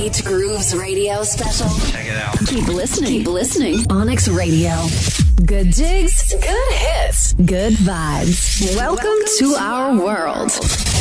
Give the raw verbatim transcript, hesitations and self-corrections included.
Beach Grooves Radio special. Check it out. Keep listening. Keep listening. Onyx Radio. Good jigs, good hits, good vibes. Welcome, Welcome to, to our world. world.